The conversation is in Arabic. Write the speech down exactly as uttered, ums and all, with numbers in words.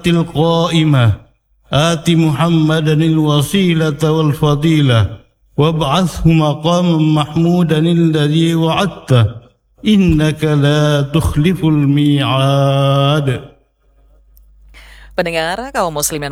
القائمة آت محمدا الوسيلة والفضيلة وابعثه مقاما محمودا الذي وعدته إنك لا تخلف الميعاد. Pendengar, kaum muslimin